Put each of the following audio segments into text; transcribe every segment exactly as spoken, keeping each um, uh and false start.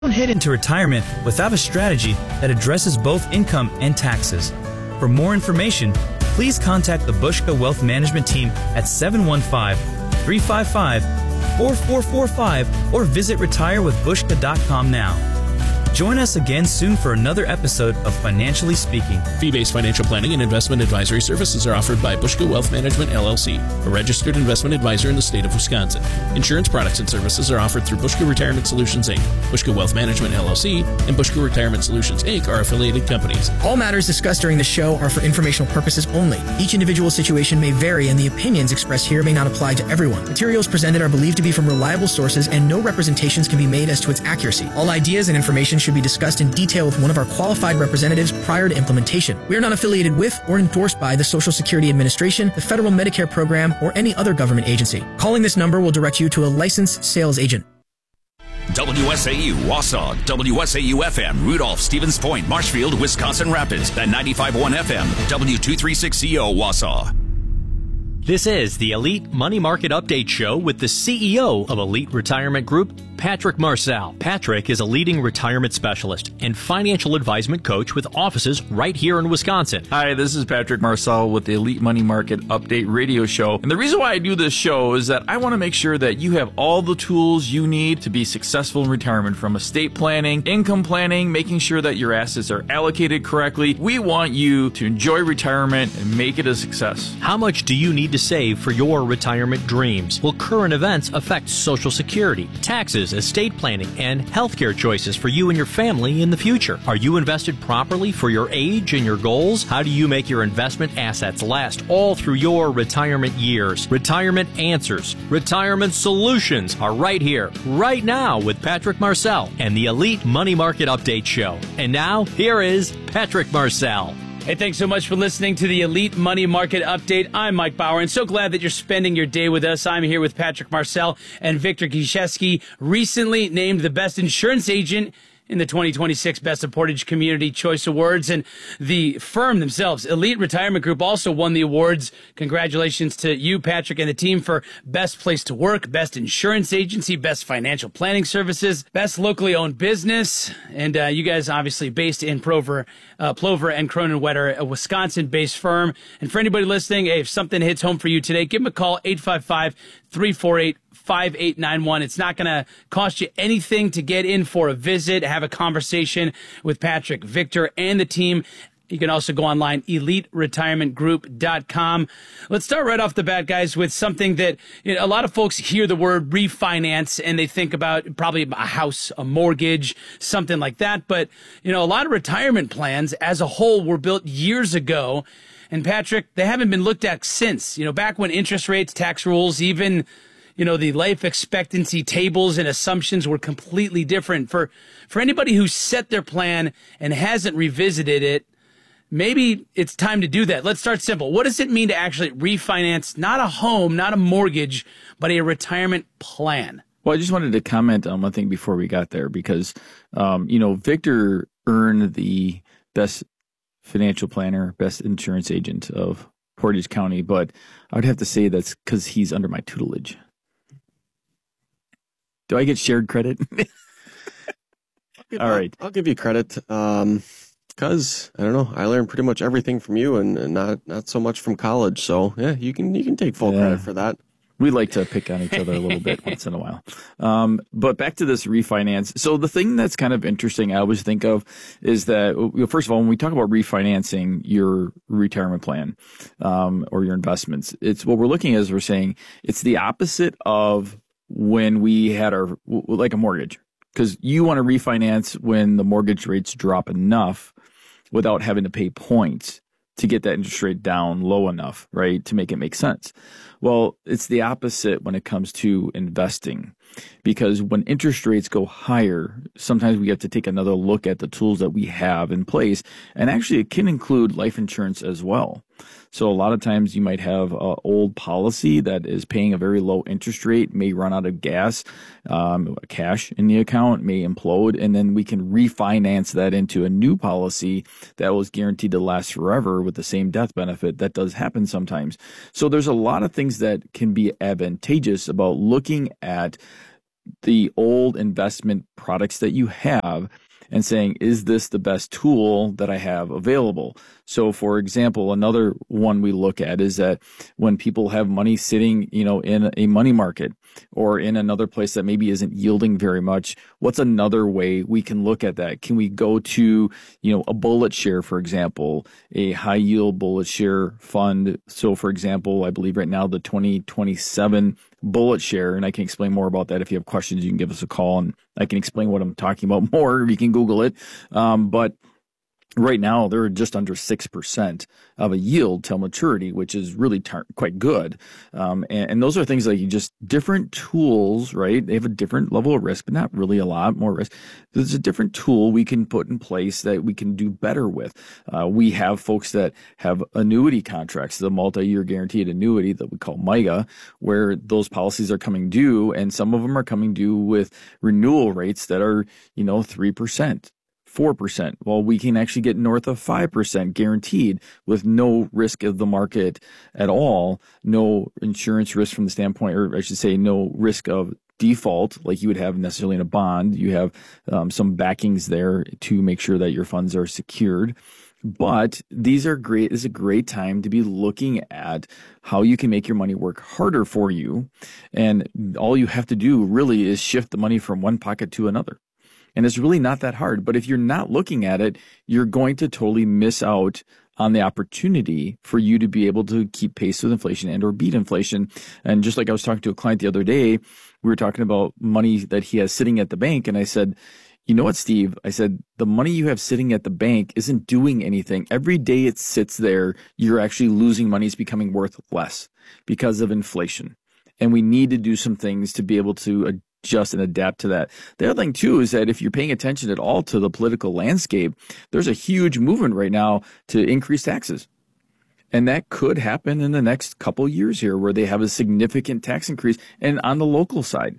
Don't head into retirement without a strategy that addresses both income and taxes. For more information, please contact the Bushka Wealth Management team at seven one five, three five five, four four four five or visit retire with bushka dot com now. Join us again soon for another episode of Financially Speaking. Fee-based financial planning and investment advisory services are offered by Bushka Wealth Management, L L C, a registered investment advisor in the state of Wisconsin. Insurance products and services are offered through Bushka Retirement Solutions, Incorporated. Bushka Wealth Management, L L C, and Bushka Retirement Solutions, Incorporated are affiliated companies. All matters discussed during the show are for informational purposes only. Each individual situation may vary, and the opinions expressed here may not apply to everyone. Materials presented are believed to be from reliable sources, and no representations can be made as to its accuracy. All ideas and information should be discussed in detail with one of our qualified representatives prior to implementation. We are not affiliated with or endorsed by the Social Security Administration, the Federal Medicare Program, or any other government agency. Calling this number will direct you to a licensed sales agent. W S A U, Wausau, W S A U F M, Rudolph, Stevens Point, Marshfield, Wisconsin Rapids, and ninety-five point one F M, W two thirty-six C O, Wausau. This is the Elite Money Market Update Show with the C E O of Elite Retirement Group, Patrick Marcel. Patrick is a leading retirement specialist and financial advisement coach with offices right here in Wisconsin. Hi, this is Patrick Marcel with the Elite Money Market Update Radio Show. And the reason why I do this show is that I want to make sure that you have all the tools you need to be successful in retirement, from estate planning, income planning, making sure that your assets are allocated correctly. We want you to enjoy retirement and make it a success. How much do you need to save for your retirement dreams? Will current events affect Social Security, taxes, estate planning, and healthcare choices for you and your family in the future? Are you invested properly for your age and your goals? How do you make your investment assets last all through your retirement years? Retirement Answers, Retirement Solutions are right here, right now with Patrick Marcel and the Elite Money Market Update Show. And now, here is Patrick Marcel. Hey, thanks so much for listening to the Elite Money Market Update. I'm Mike Bauer, and so glad that you're spending your day with us. I'm here with Patrick Marcel and Victor Giszewski, recently named the best insurance agent in the twenty twenty-six Best of Portage Community Choice Awards. And the firm themselves, Elite Retirement Group, also won the awards. Congratulations to you, Patrick, and the team for Best Place to Work, Best Insurance Agency, Best Financial Planning Services, Best Locally Owned Business. And uh, you guys obviously based in Plover, uh, Plover and Cronenwetter, a Wisconsin-based firm. And for anybody listening, hey, if something hits home for you today, give them a call, eight five five, three four eight, five eight nine one. It's not going to cost you anything to get in for a visit, have a conversation with Patrick, Victor, and the team. You can also go online, elite retirement group dot com. Let's start right off the bat, guys, with something that, you know, a lot of folks hear the word refinance and they think about probably a house, a mortgage, something like that. But, you know, a lot of retirement plans as a whole were built years ago. And Patrick, they haven't been looked at since, you know, back when interest rates, tax rules, even, you know, the life expectancy tables and assumptions were completely different. For for anybody who set their plan and hasn't revisited it, maybe it's time to do that. Let's start simple. What does it mean to actually refinance not a home, not a mortgage, but a retirement plan? Well, I just wanted to comment on one thing before we got there, because, um, you know, Victor earned the best financial planner, best insurance agent of Portage County, but I would have to say that's because he's under my tutelage. Do I get shared credit? All right. I'll give you credit um, because, I don't know, I learned pretty much everything from you and, and not not so much from college. So, yeah, you can you can take full Yeah. credit for that. We like to pick on each other a little bit once in a while. Um, but back to this refinance. So the thing that's kind of interesting I always think of is that, well, first of all, when we talk about refinancing your retirement plan um, or your investments, it's what we're looking at is we're saying it's the opposite of when we had our, like a mortgage, because you want to refinance when the mortgage rates drop enough without having to pay points to get that interest rate down low enough, right, to make it make sense. Well, it's the opposite when it comes to investing, because when interest rates go higher, sometimes we have to take another look at the tools that we have in place. And actually, it can include life insurance as well. So a lot of times you might have an old policy that is paying a very low interest rate, may run out of gas, um, cash in the account, may implode, and then we can refinance that into a new policy that was guaranteed to last forever with the same death benefit. That does happen sometimes. So there's a lot of things that can be advantageous about looking at the old investment products that you have and saying, is this the best tool that I have available? So, for example, another one we look at is that when people have money sitting, you know, in a money market or in another place that maybe isn't yielding very much, what's another way we can look at that? Can we go to, you know, a bullet share, for example, a high yield bullet share fund? So, for example, I believe right now the twenty twenty-seven bullet share, and I can explain more about that. If you have questions, you can give us a call and I can explain what I'm talking about more. You can Google it. Um, but right now, they're just under six percent of a yield till maturity, which is really tar- quite good. Um, and, and those are things like you just different tools, right? They have a different level of risk, but not really a lot more risk. There's a different tool we can put in place that we can do better with. Uh, we have folks that have annuity contracts, the multi-year guaranteed annuity that we call MYGA, where those policies are coming due, and some of them are coming due with renewal rates that are, you know, three percent. four percent. Well, we can actually get north of five percent guaranteed with no risk of the market at all, no insurance risk from the standpoint, or I should say no risk of default like you would have necessarily in a bond. You have um, some backings there to make sure that your funds are secured. But these are great. This is a great time to be looking at how you can make your money work harder for you. And all you have to do really is shift the money from one pocket to another. And it's really not that hard. But if you're not looking at it, you're going to totally miss out on the opportunity for you to be able to keep pace with inflation and or beat inflation. And just like I was talking to a client the other day, we were talking about money that he has sitting at the bank. And I said, you know what, Steve? I said, the money you have sitting at the bank isn't doing anything. Every day it sits there, you're actually losing money. It's becoming worth less because of inflation. And we need to do some things to be able to adjust and adapt to that. The other thing, too, is that if you're paying attention at all to the political landscape, there's a huge movement right now to increase taxes. And that could happen in the next couple of years here where they have a significant tax increase and on the local side.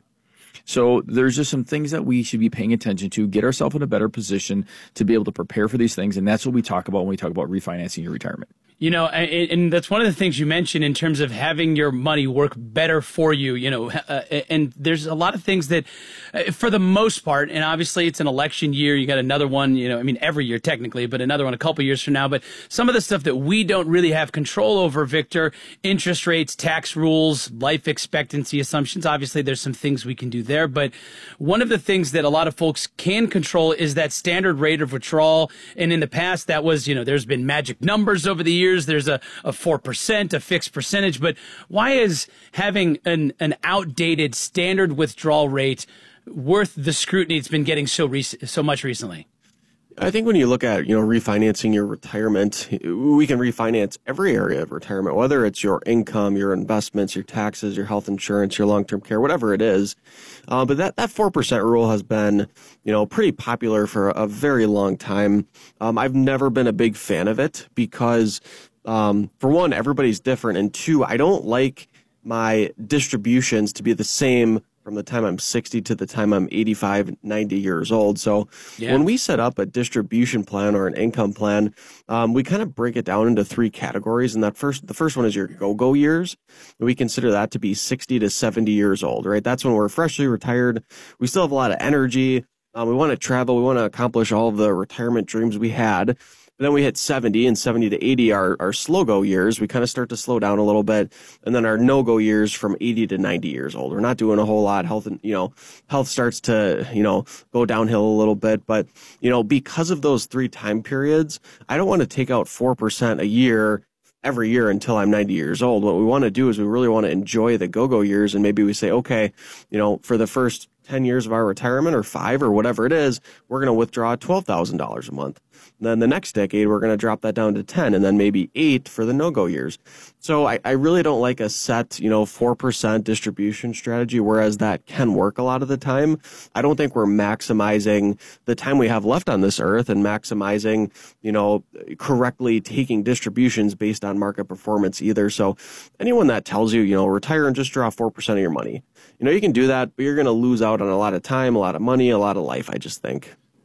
So there's just some things that we should be paying attention to, get ourselves in a better position to be able to prepare for these things. And that's what we talk about when we talk about refinancing your retirement. You know, and, and that's one of the things you mentioned in terms of having your money work better for you, you know, uh, and there's a lot of things that uh, for the most part, and obviously it's an election year, you got another one, you know, I mean, every year technically, but another one a couple years from now. But some of the stuff that we don't really have control over, Victor, interest rates, tax rules, life expectancy assumptions, obviously there's some things we can do there. But one of the things that a lot of folks can control is that standard rate of withdrawal. And in the past, that was, you know, there's been magic numbers over the years. There's a, a four percent, a fixed percentage. But why is having an, an outdated standard withdrawal rate worth the scrutiny it's been getting so rec- so much recently? I think when you look at, you know, refinancing your retirement, we can refinance every area of retirement, whether it's your income, your investments, your taxes, your health insurance, your long-term care, whatever it is. Uh, but that, that four percent rule has been, you know, pretty popular for a very long time. Um, I've never been a big fan of it because, um, for one, everybody's different. And two, I don't like my distributions to be the same from the time I'm sixty to the time I'm eighty-five, ninety years old. So yeah. When we set up a distribution plan or an income plan, um, we kind of break it down into three categories. And that first, the first one is your go-go years. We consider that to be sixty to seventy years old, right? That's when we're freshly retired. We still have a lot of energy. Um, we want to travel. We want to accomplish all of the retirement dreams we had. But then we hit seventy, and seventy to eighty are our slow-go years. We kind of start to slow down a little bit. And then our no-go years from eighty to ninety years old. We're not doing a whole lot. Health, you know, health starts to, you know, go downhill a little bit. But, you know, because of those three time periods, I don't want to take out four percent a year every year until I'm ninety years old. What we want to do is we really want to enjoy the go-go years. And maybe we say, okay, you know, for the first ten years of our retirement or five or whatever it is, we're going to withdraw twelve thousand dollars a month. And then the next decade, we're going to drop that down to ten and then maybe eight for the no-go years. So I, I really don't like a set, you know, four percent distribution strategy, whereas that can work a lot of the time. I don't think we're maximizing the time we have left on this earth and maximizing, you know, correctly taking distributions based on market performance either. So anyone that tells you, you know, retire and just draw four percent of your money, you know, you can do that, but you're going to lose out on a lot of time, a lot of money, a lot of life, I just think.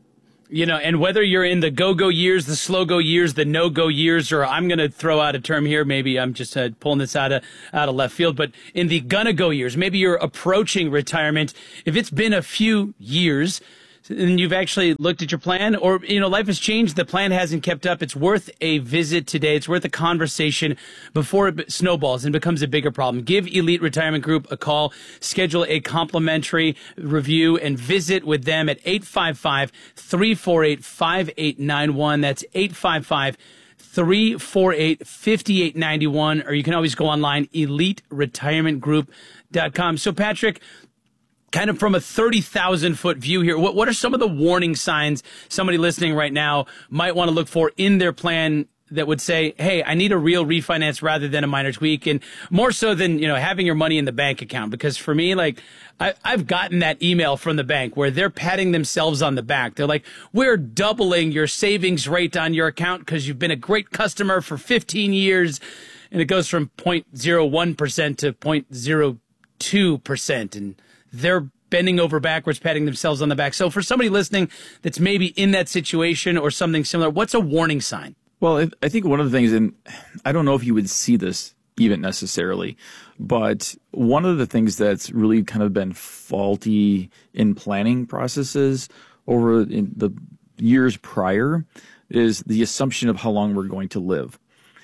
You know, and whether you're in the go-go years, the slow-go years, the no-go years, or I'm going to throw out a term here, maybe I'm just uh, pulling this out of out of left field, but in the gonna-go years, maybe you're approaching retirement. If it's been a few years and you've actually looked at your plan, or, you know, life has changed, the plan hasn't kept up, it's worth a visit today. It's worth a conversation before it snowballs and becomes a bigger problem. Give Elite Retirement Group a call, schedule a complimentary review, and visit with them at eight five five, three four eight, five eight nine one. That's eight five five, three four eight, five eight nine one, or you can always go online, elite retirement group dot com. So, Patrick, kind of from a thirty thousand foot view here, what, what are some of the warning signs somebody listening right now might want to look for in their plan that would say, hey, I need a real refinance rather than a minor tweak, and more so than, you know, having your money in the bank account? Because for me, like, I, I've gotten that email from the bank where they're patting themselves on the back. They're like, we're doubling your savings rate on your account because you've been a great customer for fifteen years. And it goes from zero point zero one percent to zero point zero two percent. And they're bending over backwards, patting themselves on the back. So for somebody listening that's maybe in that situation or something similar, what's a warning sign? Well, I think one of the things, and I don't know if you would see this even necessarily, but one of the things that's really kind of been faulty in planning processes over in the years prior is the assumption of how long we're going to live.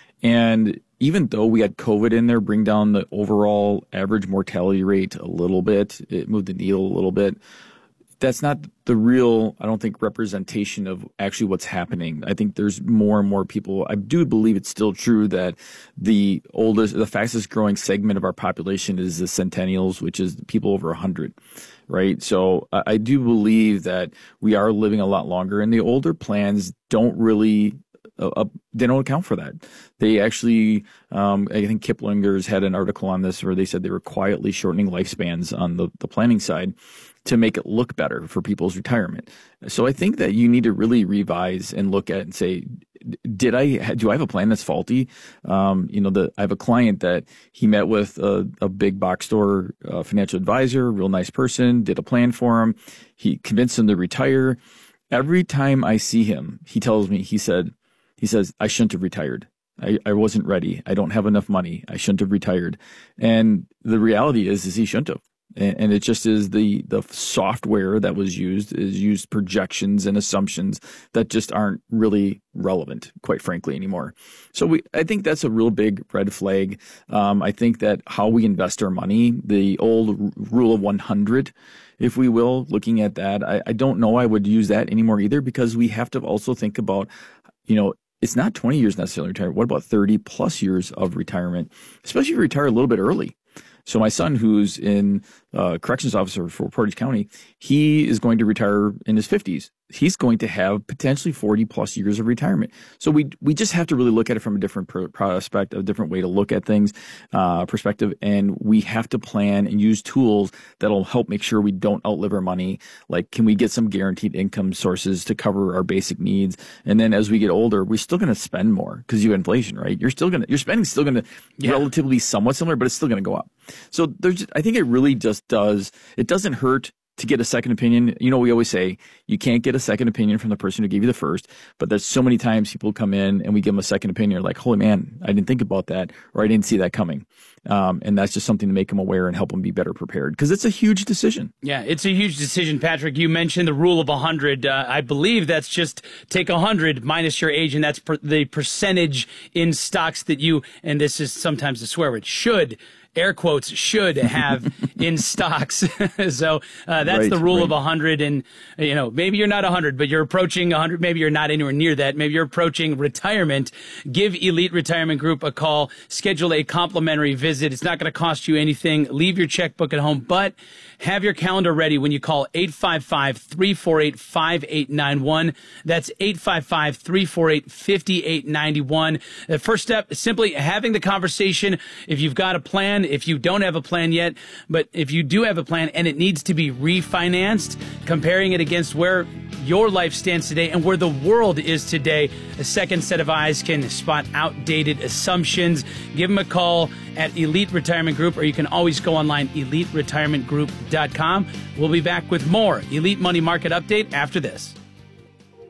And even though we had COVID in there, bring down the overall average mortality rate a little bit, it moved the needle a little bit. That's not the real, I don't think, representation of actually what's happening. I think there's more and more people. I do believe it's still true that the oldest, the fastest growing segment of our population is the centennials, which is people over one hundred, right? So I do believe that we are living a lot longer, and the older plans don't really Uh, they don't account for that. They actually, um, I think Kiplinger's had an article on this where they said they were quietly shortening lifespans on the, the planning side to make it look better for people's retirement. So I think that you need to really revise and look at and say, did I, do I have a plan that's faulty? Um, you know, the, I have a client that he met with a, a big box store uh, financial advisor, real nice person, did a plan for him. He convinced him to retire. Every time I see him, he tells me, he said, He says, I shouldn't have retired. I, I wasn't ready. I don't have enough money. I shouldn't have retired. And the reality is, is he shouldn't have. And, and it just is the, the software that was used is used projections and assumptions that just aren't really relevant, quite frankly, anymore. So we, I think that's a real big red flag. Um, I think that how we invest our money, the old r- rule of one hundred, if we will, looking at that, I, I don't know I would use that anymore either, because we have to also think about, you know, it's not twenty years necessarily retirement. What about thirty plus years of retirement, especially if you retire a little bit early? So my son, who's in uh, corrections officer for Portage County, he is going to retire in his fifties. He's going to have potentially forty plus years of retirement. So we we just have to really look at it from a different prospect, a different way to look at things, uh, perspective. And we have to plan and use tools that'll help make sure we don't outlive our money. Like, can we get some guaranteed income sources to cover our basic needs? And then as we get older, we're still going to spend more because you have inflation, right? You're still going to, your spending's still going to yeah. relatively somewhat similar, but it's still going to go up. So there's, I think it really just does, it doesn't hurt to get a second opinion. You know, we always say you can't get a second opinion from the person who gave you the first, but there's so many times people come in and we give them a second opinion. They're like, holy man, I didn't think about that, or I didn't see that coming. Um, and that's just something to make them aware and help them be better prepared, because it's a huge decision. Yeah, it's a huge decision, Patrick. You mentioned the rule of one hundred. Uh, I believe that's just take one hundred minus your age, and that's per- the percentage in stocks that you, and this is sometimes a swear word, should air quotes, should have in stocks. So uh, that's right, the rule right. of one hundred. And, you know, maybe you're not one hundred, but you're approaching one hundred. Maybe you're not anywhere near that. Maybe you're approaching retirement. Give Elite Retirement Group a call. Schedule a complimentary visit. It's not going to cost you anything. Leave your checkbook at home, but have your calendar ready when you call eight five five, three four eight, five eight nine one. That's eight five five, three four eight, five eight nine one. The first step is simply having the conversation. If you've got a plan, if you don't have a plan yet, but if you do have a plan and it needs to be refinanced, comparing it against where your life stands today and where the world is today, a second set of eyes can spot outdated assumptions. Give them a call at Elite Retirement Group, or you can always go online, elite retirement group dot com. We'll be back with more Elite Money Market Update after this.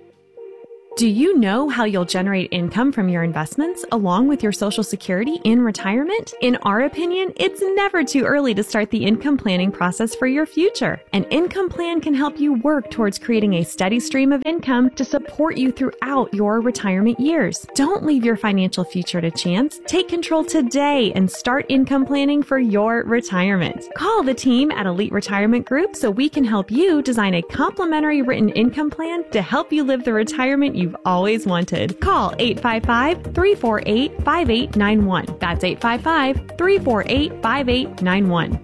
Do you know how you'll generate income from your investments along with your Social Security in retirement? In our opinion, it's never too early to start the income planning process for your future. An income plan can help you work towards creating a steady stream of income to support you throughout your retirement years. Don't leave your financial future to chance. Take control today and start income planning for your retirement. Call the team at Elite Retirement Group so we can help you design a complimentary written income plan to help you live the retirement you you've always wanted. Call eight five five, three four eight, five eight nine one. That's eight five five, three four eight, five eight nine one.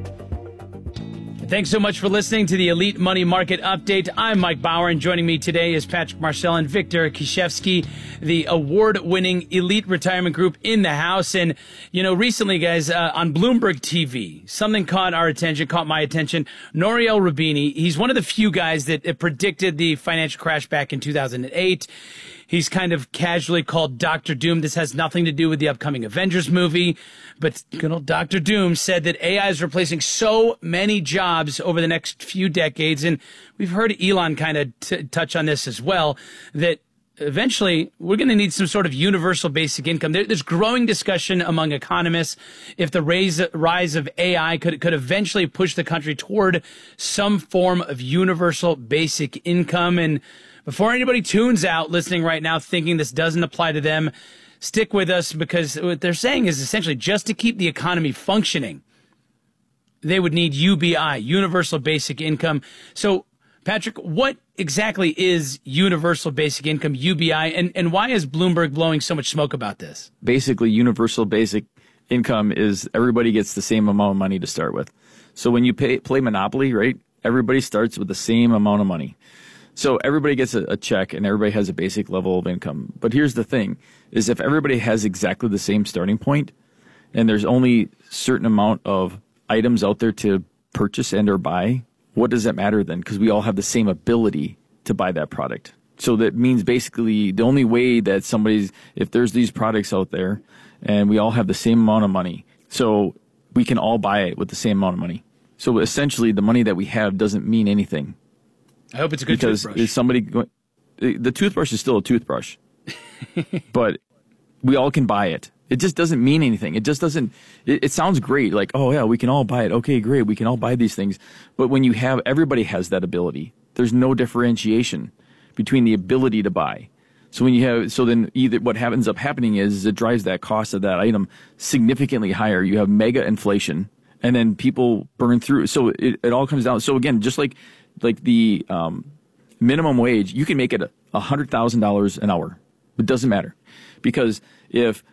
Thanks so much for listening to the Elite Money Market Update. I'm Mike Bauer, and joining me today is Patrick Marcel and Victor Kishevsky, the award-winning Elite Retirement Group in the house. And, you know, recently, guys, uh, on Bloomberg T V, something caught our attention, caught my attention. Nouriel Roubini, he's one of the few guys that uh, predicted the financial crash back in two thousand eight. He's kind of casually called Doctor Doom. This has nothing to do with the upcoming Avengers movie. But good old Doctor Doom said that A I is replacing so many jobs over the next few decades. And we've heard Elon kind of t- touch on this as well, that eventually we're going to need some sort of universal basic income. There, there's growing discussion among economists if the raise, rise of A I could, could eventually push the country toward some form of universal basic income. And before anybody tunes out listening right now thinking this doesn't apply to them, stick with us, because what they're saying is essentially just to keep the economy functioning, they would need U B I, Universal Basic Income. So, Patrick, what exactly is Universal Basic Income, U B I, and, and why is Bloomberg blowing so much smoke about this? Basically, Universal Basic Income is everybody gets the same amount of money to start with. So when you pay, play Monopoly, right, everybody starts with the same amount of money. So everybody gets a, a check and everybody has a basic level of income. But here's the thing, is if everybody has exactly the same starting point and there's only a certain amount of items out there to purchase and or buy, what does that matter then? Because we all have the same ability to buy that product. So that means basically the only way that somebody's, if there's these products out there and we all have the same amount of money, so we can all buy it with the same amount of money. So essentially the money that we have doesn't mean anything. I hope it's a good because toothbrush. Is somebody going, the toothbrush is still a toothbrush, but we all can buy it. It just doesn't mean anything. It just doesn't, it, it sounds great. Like, oh yeah, we can all buy it. Okay, great. We can all buy these things. But when you have, everybody has that ability. There's no differentiation between the ability to buy. So when you have, so then either what happens up happening is, is it drives that cost of that item significantly higher. You have mega inflation and then people burn through. So it, it all comes down. So again, just like, like the um, minimum wage, you can make it a hundred thousand dollars an hour. It doesn't matter, because if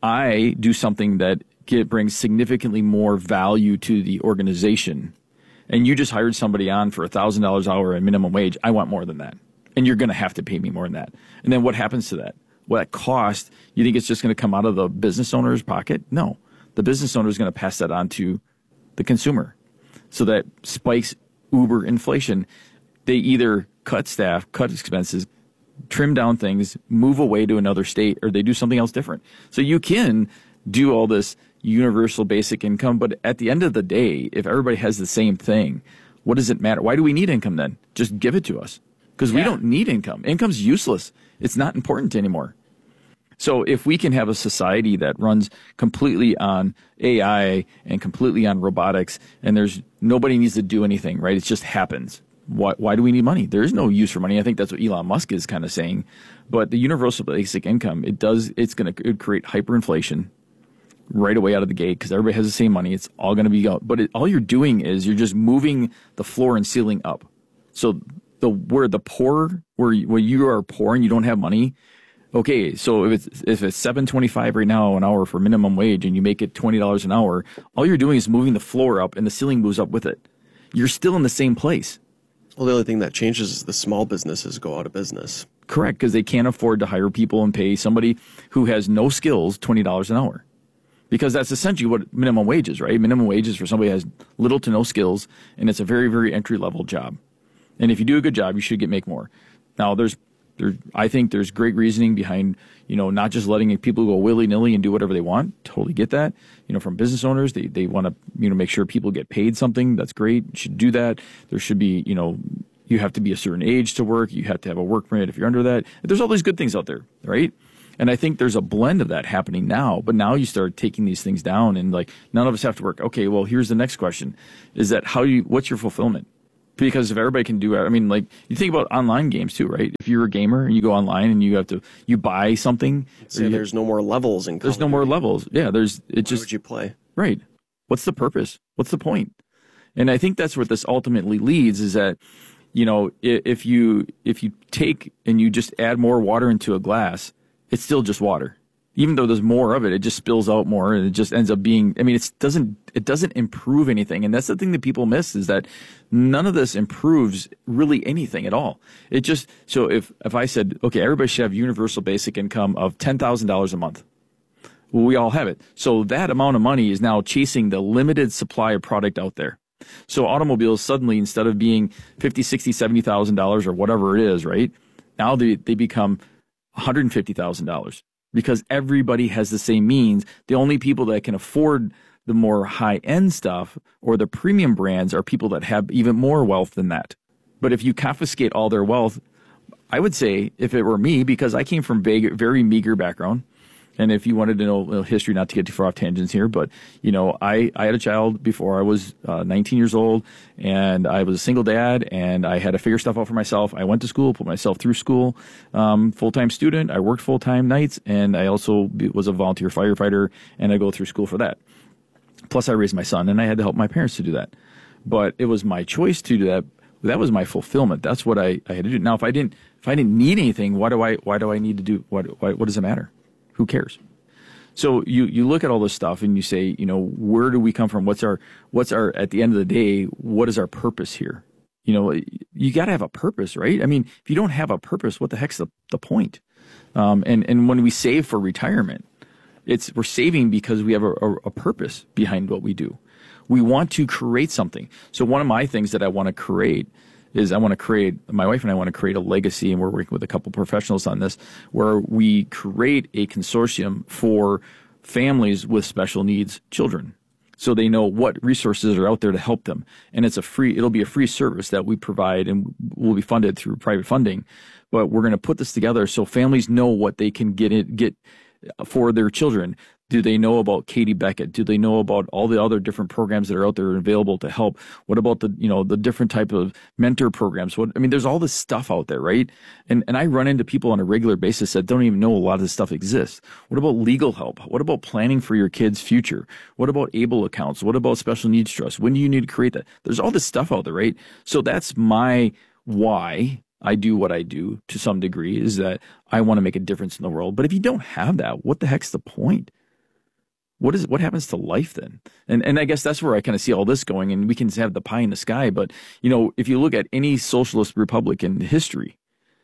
I do something that get, brings significantly more value to the organization, and you just hired somebody on for a thousand dollars an hour at minimum wage, I want more than that, and you're going to have to pay me more than that. And then what happens to that? Well, that cost, you think it's just going to come out of the business owner's pocket? No, the business owner is going to pass that on to the consumer, so that spikes uber inflation. They either cut staff, cut expenses, trim down things, move away to another state, or they do something else different. So you can do all this universal basic income, but at the end of the day, if everybody has the same thing, what does it matter? Why do we need income then? Just give it to us, because yeah. we don't need income. Income's useless. It's not important anymore. So if we can have a society that runs completely on A I and completely on robotics, and there's nobody needs to do anything, right? It just happens. Why, why do we need money? There is no use for money. I think that's what Elon Musk is kind of saying. But the universal basic income, it does, it's going to create hyperinflation right away out of the gate, because everybody has the same money. It's all going to be out. But it, all you're doing is you're just moving the floor and ceiling up. So the where the poor, where where you are poor and you don't have money. Okay, so if it's if it's seven twenty-five right now an hour for minimum wage and you make it twenty dollars an hour, all you're doing is moving the floor up and the ceiling moves up with it. You're still in the same place. Well, the only thing that changes is the small businesses go out of business. Correct, because they can't afford to hire people and pay somebody who has no skills twenty dollars an hour. Because that's essentially what minimum wage is, right? Minimum wage is for somebody who has little to no skills, and it's a very, very entry-level job. And if you do a good job, you should get make more. Now, there's There, I think there's great reasoning behind, you know, not just letting people go willy-nilly and do whatever they want. Totally get that. You know, from business owners, they, they want to, you know, make sure people get paid something. That's great. You should do that. There should be, you know, You have to be a certain age to work. You have to have a work permit if you're under that. There's all these good things out there, right? And I think there's a blend of that happening now. But now you start taking these things down, and like none of us have to work. Okay, well, here's the next question: is that how do you? What's your fulfillment? Because if everybody can do it, I mean, like you think about online games too, right? If you're a gamer and you go online and you have to, you buy something. So you, there's no more levels in. There's no more levels. Yeah, there's it Why just. would you play? Right. What's the purpose? What's the point? And I think that's what this ultimately leads is that, you know, if you if you take and you just add more water into a glass, it's still just water. Even though there's more of it, it just spills out more, and it just ends up being. I mean, it doesn't it doesn't improve anything, and that's the thing that people miss is that none of this improves really anything at all. It just so if if I said, okay, everybody should have universal basic income of ten thousand dollars a month. Well, we all have it. So that amount of money is now chasing the limited supply of product out there. So automobiles suddenly, instead of being fifty, sixty, seventy thousand dollars or whatever it is, right? Now they, they become one hundred fifty thousand dollars because everybody has the same means. The only people that can afford the more high-end stuff or the premium brands are people that have even more wealth than that. But if you confiscate all their wealth, I would say if it were me, because I came from a very meager background, and if you wanted to know history, not to get too far off tangents here, but, you know, I, I had a child before I was uh, nineteen years old, and I was a single dad, and I had to figure stuff out for myself. I went to school, put myself through school, um, full-time student. I worked full-time nights, and I also was a volunteer firefighter, and I go through school for that. Plus, I raised my son, and I had to help my parents to do that. But it was my choice to do that. That was my fulfillment. That's what I, I had to do. Now, if I didn't if I didn't need anything, why do I why do I need to do what why, what does it matter? Who cares? So you, you look at all this stuff and you say, you know, where do we come from? What's our, what's our, at the end of the day, what is our purpose here? You know, you got to have a purpose, right? I mean, if you don't have a purpose, what the heck's the, the point? Um, and, and when we save for retirement, it's, we're saving because we have a, a, a purpose behind what we do. We want to create something. So one of my things that I want to create is I want to create, my wife and I want to create a legacy, and we're working with a couple professionals on this, where we create a consortium for families with special needs children. So they know what resources are out there to help them. And it's a free, it'll be a free service that we provide and will be funded through private funding. But we're going to put this together so families know what they can get it, get for their children. Do they know about Katie Beckett? Do they know about all the other different programs that are out there available to help? What about the, you know, the different type of mentor programs? What, I mean, there's all this stuff out there, right? And, and I run into people on a regular basis that don't even know a lot of this stuff exists. What about legal help? What about planning for your kid's future? What about ABLE accounts? What about special needs trust? When do you need to create that? There's all this stuff out there, right? So that's my why I do what I do to some degree, is that I want to make a difference in the world. But if you don't have that, what the heck's the point? What is what happens to life then? And and I guess that's where I kind of see all this going, and we can have the pie in the sky. But, you know, if you look at any socialist republic in history,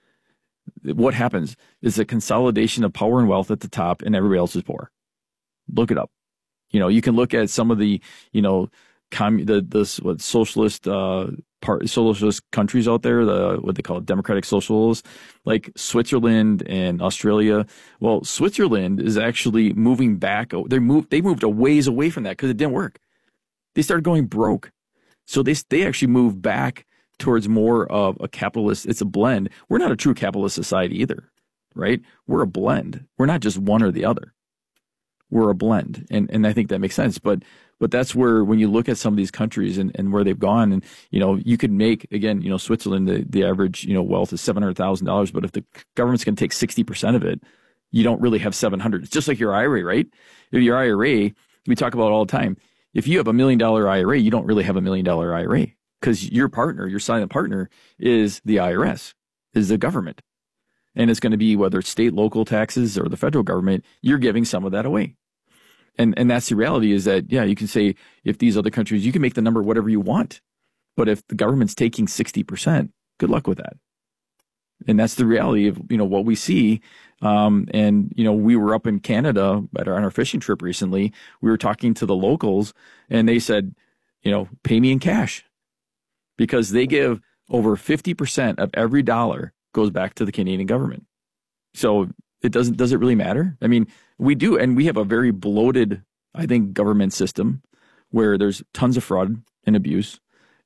what happens is a consolidation of power and wealth at the top, and everybody else is poor. Look it up. You know, you can look at some of the, you know, commun the the what socialist uh part socialist countries out there, the what they call it, democratic socialists, like Switzerland and Australia. Well, Switzerland is actually moving back. They moved they moved a ways away from that because it didn't work. They started going broke, so they they actually moved back towards more of a capitalist. It's a blend. We're not a true capitalist society either, right? We're a blend. We're not just one or the other. We're a blend, and and I think that makes sense. But but that's where, when you look at some of these countries and, and where they've gone, and, you know, you could make, again, you know, Switzerland, the, the average, you know, wealth is seven hundred thousand dollars. But if the government's going to take sixty percent of it, you don't really have seven hundred. It's just like your I R A, right? If your I R A, we talk about it all the time. If you have a million dollar I R A, you don't really have a million dollar I R A, because your partner, your silent partner, is the I R S, is the government. And it's going to be, whether it's state, local taxes or the federal government, you're giving some of that away. And and that's the reality, is that, yeah, you can say, if these other countries, you can make the number whatever you want. But if the government's taking sixty percent, good luck with that. And that's the reality of, you know, what we see. Um, and, you know, we were up in Canada at our, on our fishing trip recently. We were talking to the locals, and they said, you know, pay me in cash, because they give over fifty percent of every dollar goes back to the Canadian government. So it doesn't, does it really matter? I mean, we do. And we have a very bloated, I think, government system where there's tons of fraud and abuse.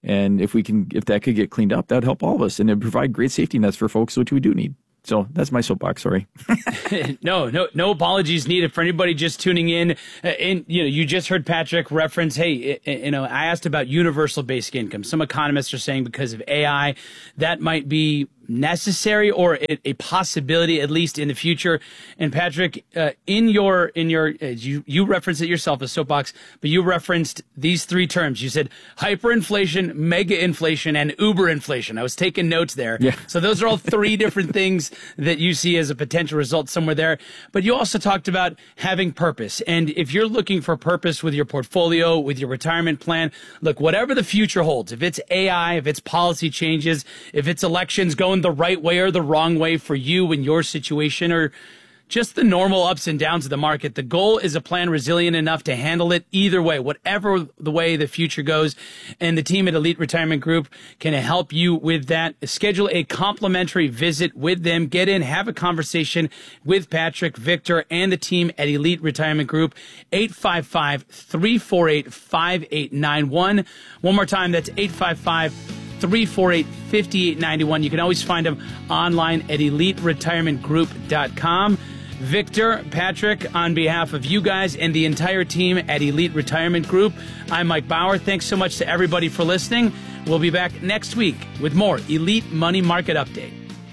And if we can, if that could get cleaned up, that'd help all of us, and it'd provide great safety nets for folks, which we do need. So that's my soapbox. Sorry. no, no, no apologies needed for anybody just tuning in. Uh, and you know, you just heard Patrick reference. Hey, you know, I asked about universal basic income. Some economists are saying because of A I, that might be necessary or a, a possibility at least in the future. And Patrick, uh, in your in your uh, you you referenced it yourself, a soapbox, but you referenced these three terms. You said hyperinflation, mega inflation, and uber inflation. I was taking notes there. Yeah. So those are all three different things that you see as a potential result somewhere there. But you also talked about having purpose. And if you're looking for purpose with your portfolio, with your retirement plan, look, whatever the future holds, if it's A I, if it's policy changes, if it's elections going the right way or the wrong way for you in your situation, or just the normal ups and downs of the market, the goal is a plan resilient enough to handle it either way, whatever the way the future goes. And the team at Elite Retirement Group can help you with that. Schedule a complimentary visit with them. Get in, have a conversation with Patrick, Victor, and the team at Elite Retirement Group. eight five five, three four eight, five eight nine one. One more time, that's eight five five, three four eight, five eight nine one. You can always find them online at elite retirement group dot com. Victor, Patrick, on behalf of you guys and the entire team at Elite Retirement Group, I'm Mike Bauer. Thanks so much to everybody for listening. We'll be back next week with more Elite Money Market Update.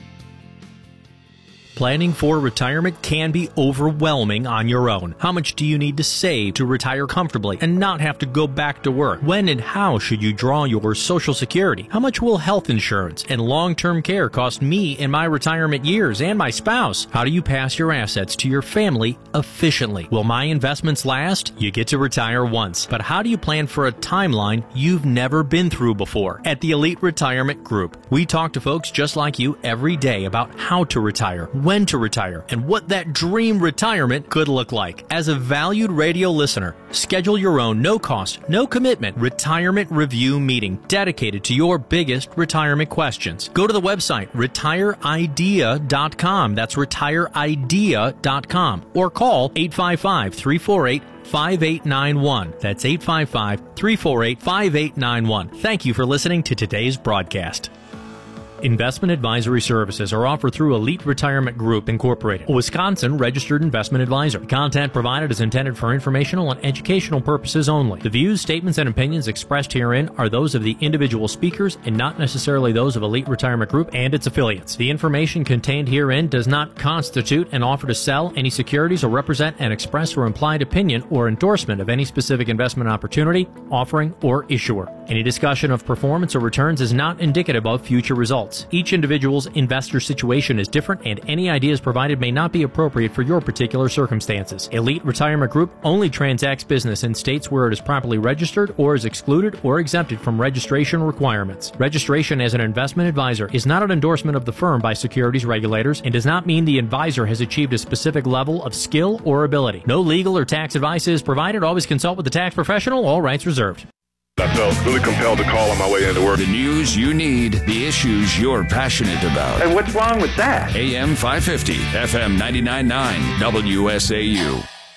Planning for retirement can be overwhelming on your own. How much do you need to save to retire comfortably and not have to go back to work? When and how should you draw your Social Security? How much will health insurance and long-term care cost me in my retirement years and my spouse? How do you pass your assets to your family efficiently? Will my investments last? You get to retire once, but how do you plan for a timeline you've never been through before? At the Elite Retirement Group, we talk to folks just like you every day about how to retire, when to retire, and what that dream retirement could look like. As a valued radio listener, schedule your own no-cost, no-commitment retirement review meeting dedicated to your biggest retirement questions. Go to the website retire idea dot com. That's retire idea dot com. Or call eight five five, three four eight, five eight nine one. That's eight five five, three four eight, five eight nine one. Thank you for listening to today's broadcast. Investment advisory services are offered through Elite Retirement Group, Incorporated, a Wisconsin-registered investment advisor. The content provided is intended for informational and educational purposes only. The views, statements, and opinions expressed herein are those of the individual speakers and not necessarily those of Elite Retirement Group and its affiliates. The information contained herein does not constitute an offer to sell any securities or represent an express or implied opinion or endorsement of any specific investment opportunity, offering, or issuer. Any discussion of performance or returns is not indicative of future results. Each individual's investor situation is different, and any ideas provided may not be appropriate for your particular circumstances. Elite Retirement Group only transacts business in states where it is properly registered or is excluded or exempted from registration requirements. Registration as an investment advisor is not an endorsement of the firm by securities regulators and does not mean the advisor has achieved a specific level of skill or ability. No legal or tax advice is provided. Always consult with the tax professional. All rights reserved. I felt really compelled to call on my way into work. The news you need, the issues you're passionate about. And what's wrong with that? A M five fifty, F M ninety-nine point nine, W S A U.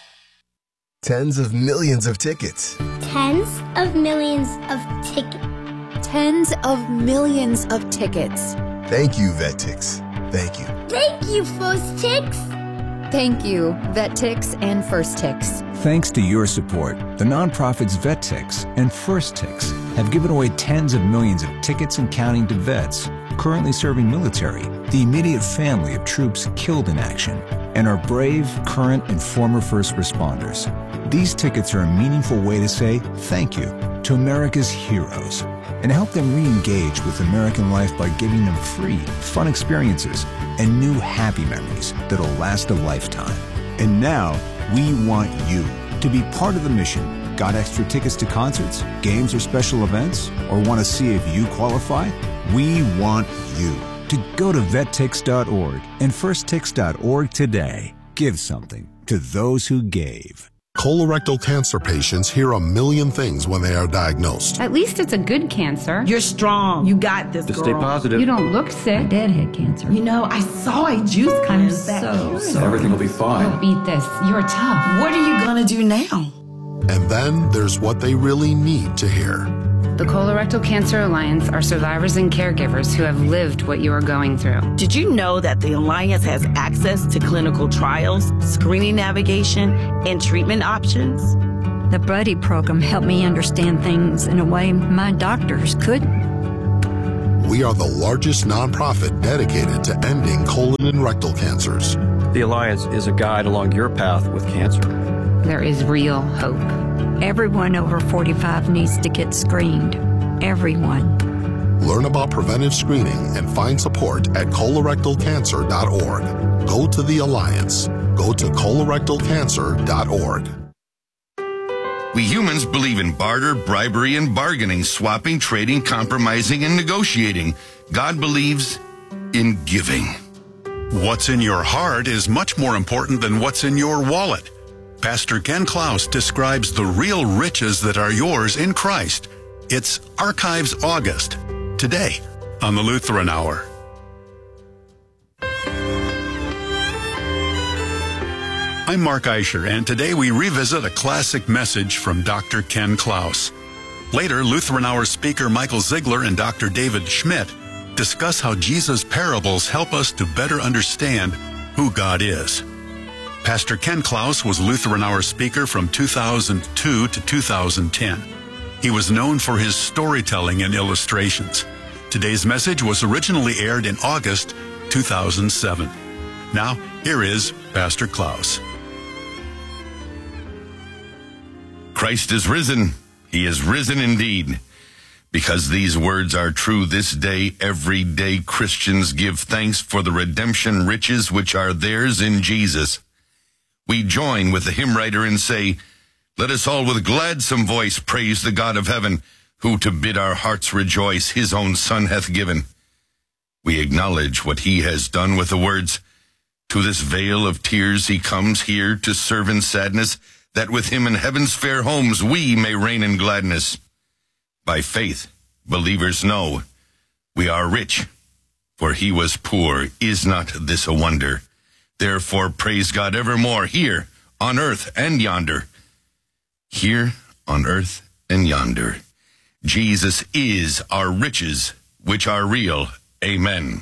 Tens of millions of tickets. Tens of millions of tickets. Tens of millions of tickets. Thank you, VetTix. Thank you. Thank you, First Tix. Thank you, VetTix and First Tix. Thanks to your support, the nonprofits VetTix and First Tix have given away tens of millions of tickets and counting to vets currently serving military, the immediate family of troops killed in action, and our brave, current, and former first responders. These tickets are a meaningful way to say thank you to America's heroes and help them re-engage with American life by giving them free, fun experiences and new happy memories that'll last a lifetime. And now, we want you to be part of the mission. Got extra tickets to concerts, games, or special events? Or want to see if you qualify? We want you to go to vet tix dot org and first tix dot org today. Give something to those who gave. Colorectal cancer patients hear a million things when they are diagnosed. At least it's a good cancer. You're strong. You got this, Just girl. stay positive. You don't look sick. Deadhead cancer. You know, I saw a juice kind of so, so. Everything will be fine. Don't beat this. You're tough. What are you gonna do now? And then there's what they really need to hear. The Colorectal Cancer Alliance are survivors and caregivers who have lived what you are going through. Did you know that the Alliance has access to clinical trials, screening navigation, and treatment options? The Buddy program helped me understand things in a way my doctors couldn't. We are the largest nonprofit dedicated to ending colon and rectal cancers. The Alliance is a guide along your path with cancer. There is real hope. Everyone over forty-five needs to get screened. Everyone. Learn about preventive screening and find support at colorectal cancer dot org. Go to the Alliance. Go to colorectal cancer dot org. We humans believe in barter, bribery, and bargaining, swapping, trading, compromising, and negotiating. God believes in giving. What's in your heart is much more important than what's in your wallet. Pastor Ken Klaus describes the real riches that are yours in Christ. It's Archives August, today on the Lutheran Hour. I'm Mark Eicher, and today we revisit a classic message from Doctor Ken Klaus. Later, Lutheran Hour speaker Michael Ziegler and Doctor David Schmidt discuss how Jesus' parables help us to better understand who God is. Pastor Ken Klaus was Lutheran Hour speaker from two thousand two to two thousand ten. He was known for his storytelling and illustrations. Today's message was originally aired in August two thousand seven. Now, here is Pastor Klaus. Christ is risen. He is risen indeed. Because these words are true this day, every day Christians give thanks for the redemption riches which are theirs in Jesus. We join with the hymn writer and say, let us all with gladsome voice praise the God of heaven, who to bid our hearts rejoice his own Son hath given. We acknowledge what he has done with the words, to this vale of tears he comes here to serve in sadness, that with him in heaven's fair homes we may reign in gladness. By faith, believers know we are rich, for he was poor. Is not this a wonder? Therefore praise God evermore, here on earth and yonder. Here on earth and yonder. Jesus is our riches, which are real. Amen.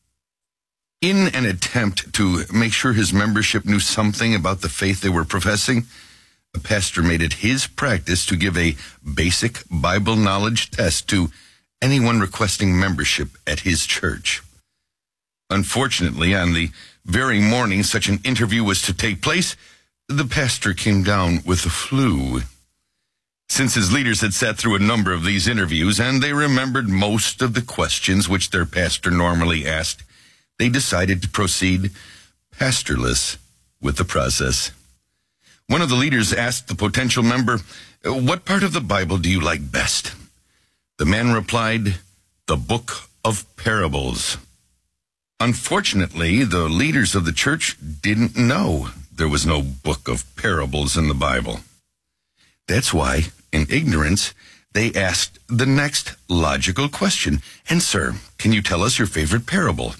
In an attempt to make sure his membership knew something about the faith they were professing, a pastor made it his practice to give a basic Bible knowledge test to anyone requesting membership at his church. Unfortunately, on the very morning such an interview was to take place, the pastor came down with the flu. Since his leaders had sat through a number of these interviews and they remembered most of the questions which their pastor normally asked, they decided to proceed pastorless with the process. One of the leaders asked the potential member, what part of the Bible do you like best? The man replied, the book of parables. Unfortunately, the leaders of the church didn't know there was no book of parables in the Bible. That's why, in ignorance, they asked the next logical question. And sir, can you tell us your favorite parable?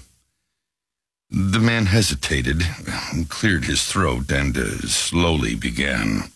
The man hesitated, cleared his throat, and uh, slowly began.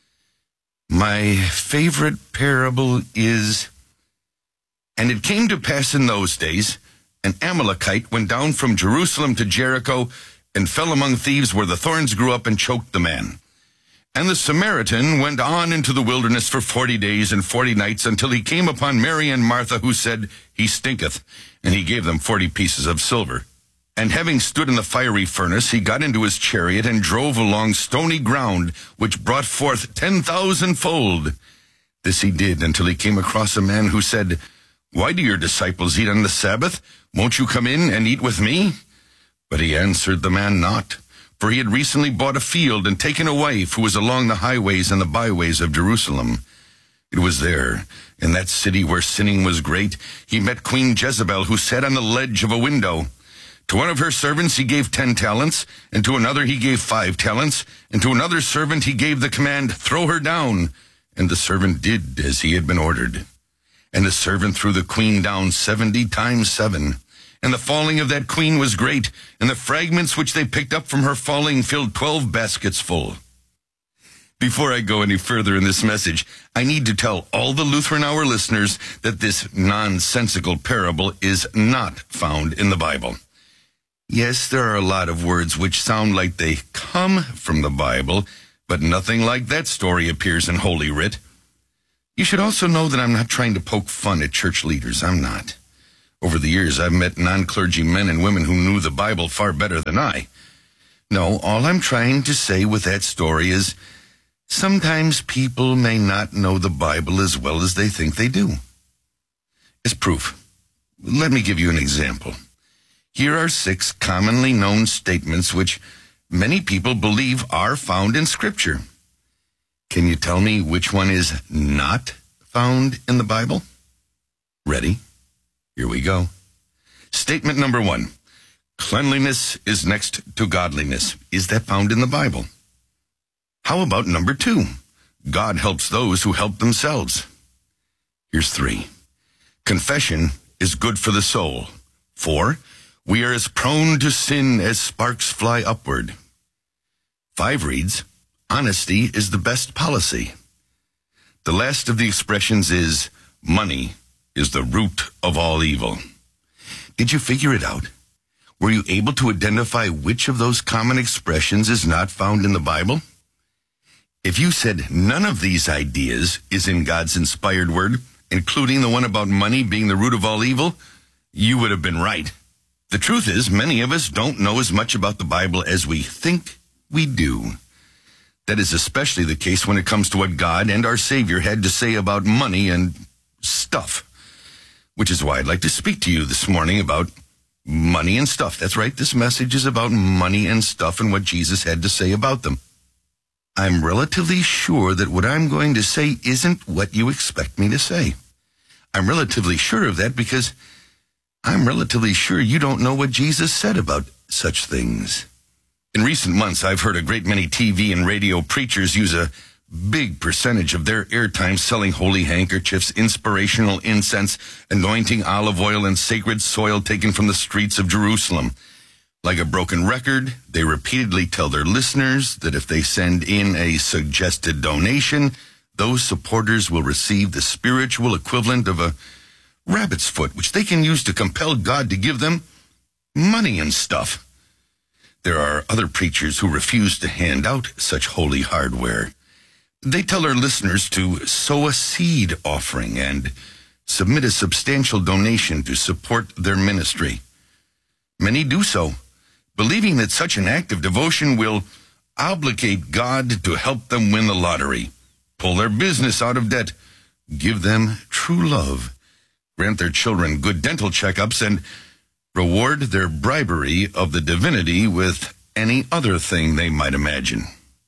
My favorite parable is, and it came to pass in those days, an Amalekite went down from Jerusalem to Jericho and fell among thieves where the thorns grew up and choked the man. And the Samaritan went on into the wilderness for forty days and forty nights until he came upon Mary and Martha, who said, he stinketh, and he gave them forty pieces of silver. And having stood in the fiery furnace, he got into his chariot and drove along stony ground, which brought forth ten thousand fold. This he did until he came across a man who said, why do your disciples eat on the Sabbath? Won't you come in and eat with me? But he answered the man not, for he had recently bought a field and taken a wife who was along the highways and the byways of Jerusalem. It was there, in that city where sinning was great, he met Queen Jezebel, who sat on the ledge of a window. To one of her servants he gave ten talents, and to another he gave five talents, and to another servant he gave the command, throw her down. And the servant did as he had been ordered. And the servant threw the queen down seventy times seven. And the falling of that queen was great, and the fragments which they picked up from her falling filled twelve baskets full. Before I go any further in this message, I need to tell all the Lutheran Hour listeners that this nonsensical parable is not found in the Bible. Yes, there are a lot of words which sound like they come from the Bible, but nothing like that story appears in Holy Writ. You should also know that I'm not trying to poke fun at church leaders. I'm not. Over the years, I've met non-clergy men and women who knew the Bible far better than I. No, all I'm trying to say with that story is sometimes people may not know the Bible as well as they think they do. As proof, let me give you an example. Here are six commonly known statements which many people believe are found in Scripture. Can you tell me which one is not found in the Bible? Ready? Here we go. Statement number one. Cleanliness is next to godliness. Is that found in the Bible? How about number two? God helps those who help themselves. Here's three. Confession is good for the soul. Four. We are as prone to sin as sparks fly upward. Five reads, honesty is the best policy. The last of the expressions is, money is the root of all evil. Did you figure it out? Were you able to identify which of those common expressions is not found in the Bible? If you said none of these ideas is in God's inspired word, including the one about money being the root of all evil, you would have been right. The truth is, many of us don't know as much about the Bible as we think we do. That is especially the case when it comes to what God and our Savior had to say about money and stuff. Which is why I'd like to speak to you this morning about money and stuff. That's right, this message is about money and stuff and what Jesus had to say about them. I'm relatively sure that what I'm going to say isn't what you expect me to say. I'm relatively sure of that because I'm relatively sure you don't know what Jesus said about such things. In recent months, I've heard a great many T V and radio preachers use a big percentage of their airtime selling holy handkerchiefs, inspirational incense, anointing olive oil, and sacred soil taken from the streets of Jerusalem. Like a broken record, they repeatedly tell their listeners that if they send in a suggested donation, those supporters will receive the spiritual equivalent of a rabbit's foot, which they can use to compel God to give them money and stuff. There are other preachers who refuse to hand out such holy hardware. They tell their listeners to sow a seed offering and submit a substantial donation to support their ministry. Many do so, believing that such an act of devotion will obligate God to help them win the lottery, pull their business out of debt, give them true love, grant their children good dental checkups, and reward their bribery of the divinity with any other thing they might imagine.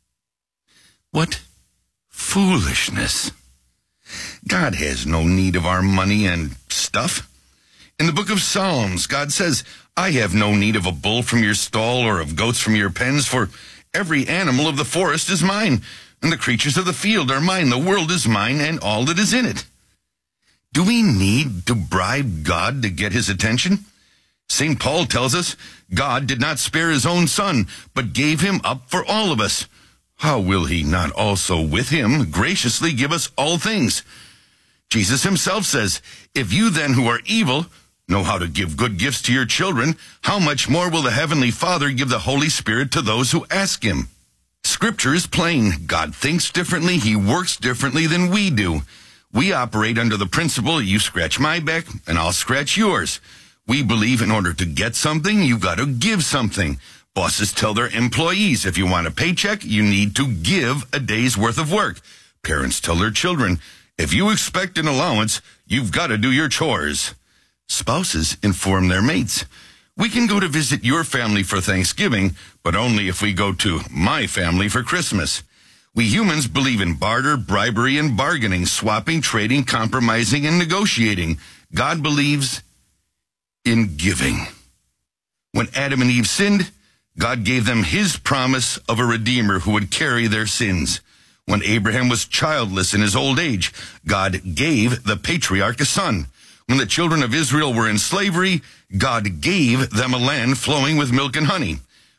What foolishness! God has no need of our money and stuff. In the book of Psalms, God says, I have no need of a bull from your stall or of goats from your pens, for every animal of the forest is mine, and the creatures of the field are mine. The world is mine, and all that is in it. Do we need to bribe God to get his attention? Saint Paul tells us, God did not spare his own son, but gave him up for all of us. How will he not also with him graciously give us all things? Jesus himself says, if you then who are evil know how to give good gifts to your children, how much more will the Heavenly Father give the Holy Spirit to those who ask him? Scripture is plain. God thinks differently. He works differently than we do. We operate under the principle, you scratch my back and I'll scratch yours. We believe in order to get something, you've got to give something. Bosses tell their employees, if you want a paycheck, you need to give a day's worth of work. Parents tell their children, if you expect an allowance, you've got to do your chores. Spouses inform their mates, we can go to visit your family for Thanksgiving, but only if we go to my family for Christmas. We humans believe in barter, bribery, and bargaining, swapping, trading, compromising, and negotiating. God believes in giving. When Adam and Eve sinned, God gave them his promise of a Redeemer who would carry their sins. When Abraham was childless in his old age, God gave the patriarch a son. When the children of Israel were in slavery, God gave them a land flowing with milk and honey.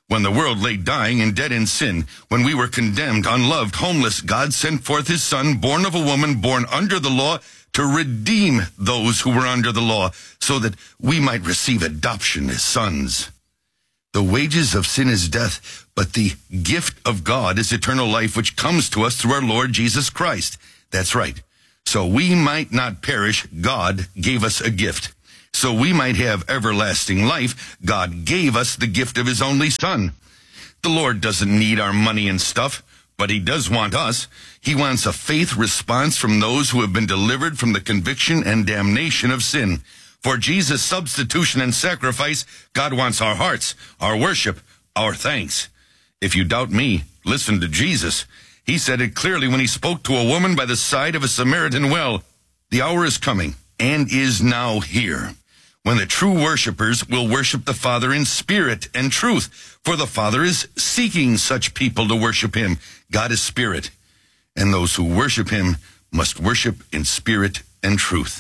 When the world lay dying and dead in sin, when we were condemned, unloved, homeless, God sent forth his Son, born of a woman, born under the law, to redeem those who were under the law, so that we might receive adoption as sons. The wages of sin is death, but the gift of God is eternal life, which comes to us through our Lord Jesus Christ. That's right. So we might not perish, God gave us a gift. So we might have everlasting life, God gave us the gift of his only Son. The Lord doesn't need our money and stuff, but he does want us. He wants a faith response from those who have been delivered from the conviction and damnation of sin. For Jesus' substitution and sacrifice, God wants our hearts, our worship, our thanks. If you doubt me, listen to Jesus. He said it clearly when he spoke to a woman by the side of a Samaritan well. The hour is coming and is now here, when the true worshipers will worship the Father in spirit and truth, for the Father is seeking such people to worship him. God is spirit, and those who worship him must worship in spirit and truth.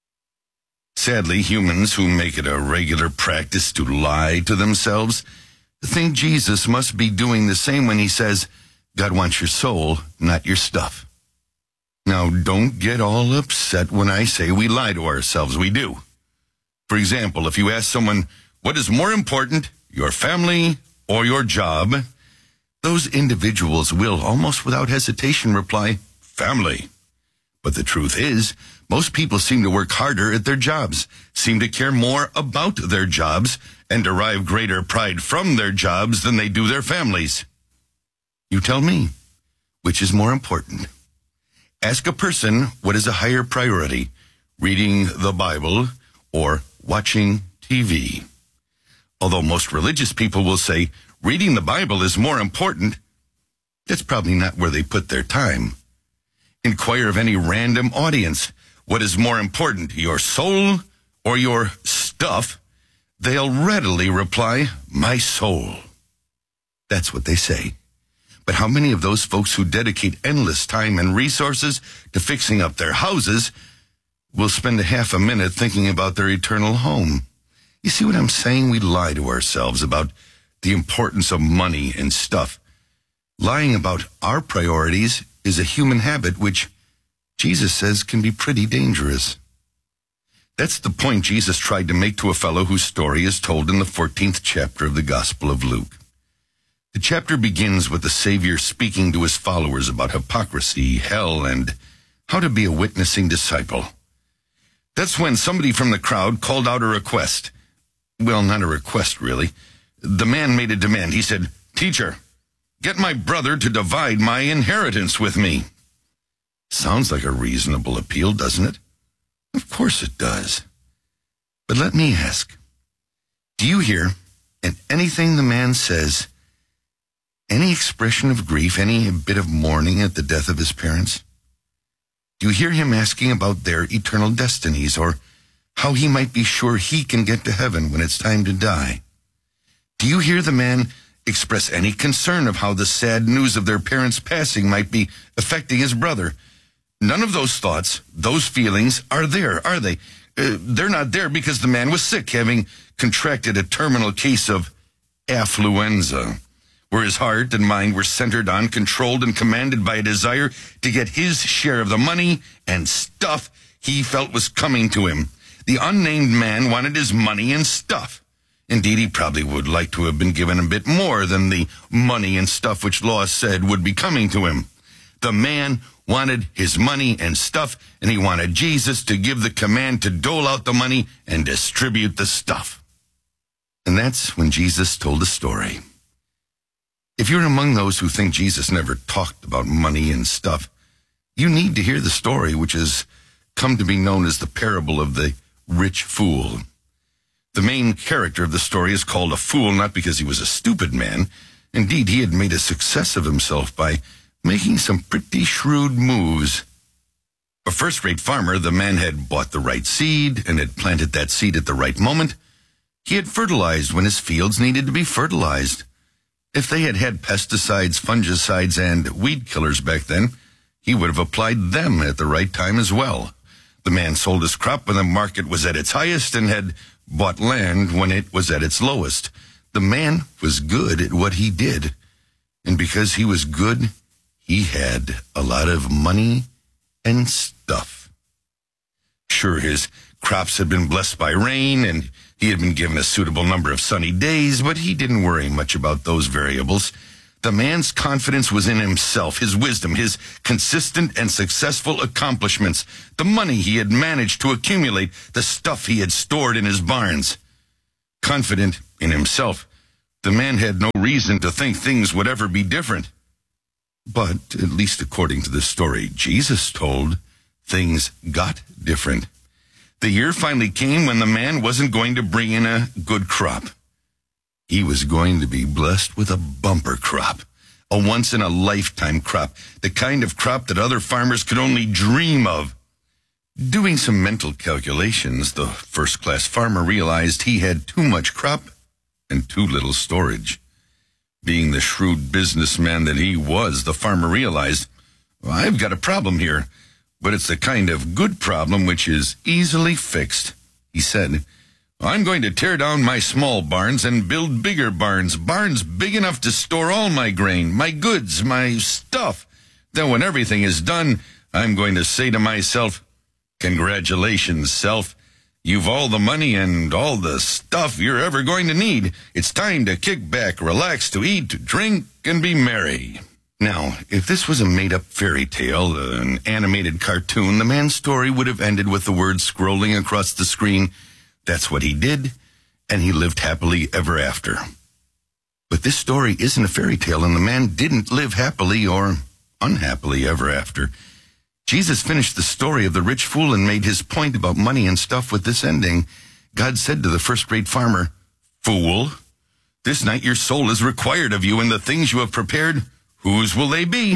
Sadly, humans who make it a regular practice to lie to themselves think Jesus must be doing the same when he says, God wants your soul, not your stuff. Now, don't get all upset when I say we lie to ourselves. We do. For example, if you ask someone, what is more important, your family or your job? Those individuals will, almost without hesitation, reply, family. But the truth is, most people seem to work harder at their jobs, seem to care more about their jobs, and derive greater pride from their jobs than they do their families. You tell me, which is more important? Ask a person what is a higher priority, reading the Bible or watching T V. Although most religious people will say reading the Bible is more important, that's probably not where they put their time. Inquire of any random audience, what is more important, your soul or your stuff? They'll readily reply, my soul. That's what they say. But how many of those folks who dedicate endless time and resources to fixing up their houses will spend a half a minute thinking about their eternal home? You see what I'm saying? We lie to ourselves about the importance of money and stuff. Lying about our priorities is a human habit which Jesus says can be pretty dangerous. That's the point Jesus tried to make to a fellow whose story is told in the fourteenth chapter of the Gospel of Luke. The chapter begins with the Savior speaking to his followers about hypocrisy, hell, and how to be a witnessing disciple. That's when somebody from the crowd called out a request. Well, not a request, really. The man made a demand. He said, Teacher, get my brother to divide my inheritance with me. Sounds like a reasonable appeal, doesn't it? Of course it does. But let me ask, do you hear in anything the man says any expression of grief, any bit of mourning at the death of his parents? Do you hear him asking about their eternal destinies or how he might be sure he can get to heaven when it's time to die? Do you hear the man express any concern of how the sad news of their parents' passing might be affecting his brother? None of those thoughts, those feelings are there, are they? Uh, they're not there because the man was sick, having contracted a terminal case of affluenza, where his heart and mind were centered on, controlled, and commanded by a desire to get his share of the money and stuff he felt was coming to him. The unnamed man wanted his money and stuff. Indeed, he probably would like to have been given a bit more than the money and stuff which law said would be coming to him. The man wanted his money and stuff, and he wanted Jesus to give the command to dole out the money and distribute the stuff. And that's when Jesus told a story. If you're among those who think Jesus never talked about money and stuff, you need to hear the story which has come to be known as the parable of the rich fool. The main character of the story is called a fool not because he was a stupid man. Indeed, he had made a success of himself by making some pretty shrewd moves. A first-rate farmer, the man had bought the right seed and had planted that seed at the right moment. He had fertilized when his fields needed to be fertilized. If they had had pesticides, fungicides, and weed killers back then, he would have applied them at the right time as well. The man sold his crop when the market was at its highest and had bought land when it was at its lowest. The man was good at what he did. And because he was good, he had a lot of money and stuff. Sure, his crops had been blessed by rain, and he had been given a suitable number of sunny days, but he didn't worry much about those variables. The man's confidence was in himself, his wisdom, his consistent and successful accomplishments, the money he had managed to accumulate, the stuff he had stored in his barns. Confident in himself, the man had no reason to think things would ever be different. But, at least according to the story Jesus told, things got different. The year finally came when the man wasn't going to bring in a good crop. He was going to be blessed with a bumper crop, a once-in-a-lifetime crop, the kind of crop that other farmers could only dream of. Doing some mental calculations, the first-class farmer realized he had too much crop and too little storage. Being the shrewd businessman that he was, the farmer realized, well, I've got a problem here, but it's the kind of good problem which is easily fixed. He said, I'm going to tear down my small barns and build bigger barns, barns big enough to store all my grain, my goods, my stuff. Then when everything is done, I'm going to say to myself, congratulations, self. You've all the money and all the stuff you're ever going to need. It's time to kick back, relax, to eat, to drink, and be merry. Now, if this was a made-up fairy tale, an animated cartoon, the man's story would have ended with the words scrolling across the screen, that's what he did, and he lived happily ever after. But this story isn't a fairy tale, and the man didn't live happily or unhappily ever after. Jesus finished the story of the rich fool and made his point about money and stuff with this ending. God said to the first-rate farmer, Fool, this night your soul is required of you, and the things you have prepared, whose will they be?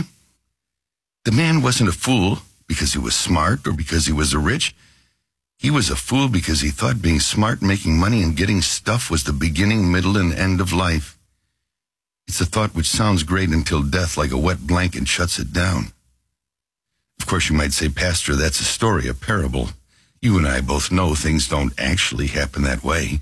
The man wasn't a fool because he was smart or because he was rich. He was a fool because he thought being smart, making money, and getting stuff was the beginning, middle, and end of life. It's a thought which sounds great until death, like a wet blanket, shuts it down. Of course, you might say, Pastor, that's a story, a parable. You and I both know things don't actually happen that way.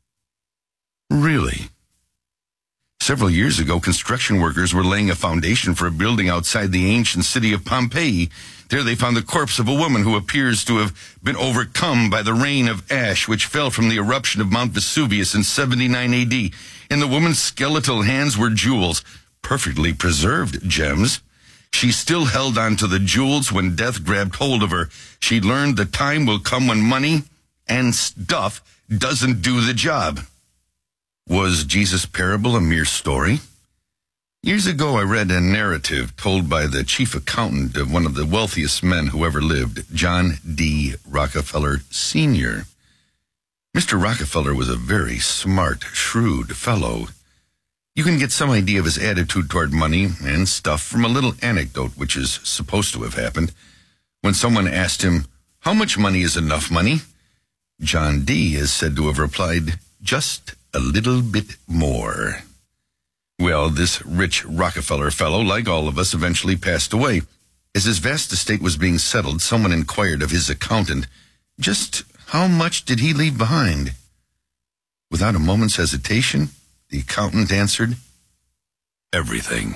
Really? Several years ago, construction workers were laying a foundation for a building outside the ancient city of Pompeii. There they found the corpse of a woman who appears to have been overcome by the rain of ash which fell from the eruption of Mount Vesuvius in seventy-nine A D. In the woman's skeletal hands were jewels, perfectly preserved gems. She still held on to the jewels when death grabbed hold of her. She learned the time will come when money and stuff doesn't do the job. Was Jesus' parable a mere story? Years ago, I read a narrative told by the chief accountant of one of the wealthiest men who ever lived, John D. Rockefeller Senior Mister Rockefeller was a very smart, shrewd fellow. You can get some idea of his attitude toward money and stuff from a little anecdote which is supposed to have happened. When someone asked him, how much money is enough money? John D. is said to have replied, just a little bit more. Well, this rich Rockefeller fellow, like all of us, eventually passed away. As his vast estate was being settled, someone inquired of his accountant, just how much did he leave behind? Without a moment's hesitation, the accountant answered, everything.